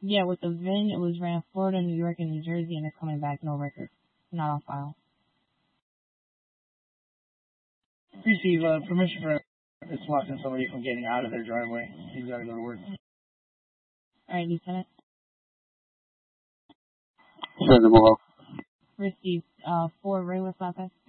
Yeah, with the VIN, it was ran Florida, New York, and New Jersey, and it's coming back, no record. Not on file. Receive permission for it's blocking somebody from getting out of their driveway. He's got to go to work. Alright, Lieutenant. Send them off. Received 4 regular flatbed.